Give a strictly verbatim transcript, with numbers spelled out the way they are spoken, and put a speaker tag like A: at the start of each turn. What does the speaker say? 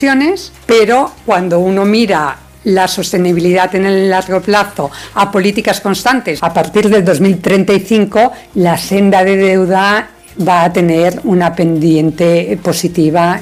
A: pero cuando uno mira la sostenibilidad en el largo plazo a políticas constantes, a partir del dos mil treinta y cinco la senda de deuda va a tener una pendiente positiva